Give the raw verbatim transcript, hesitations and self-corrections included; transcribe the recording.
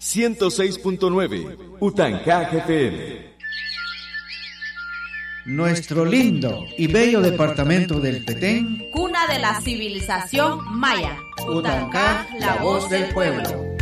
ciento seis punto nueve, Utancaj F M. Nuestro lindo y bello departamento del Petén, cuna de la civilización maya. Utancaj, la voz del pueblo.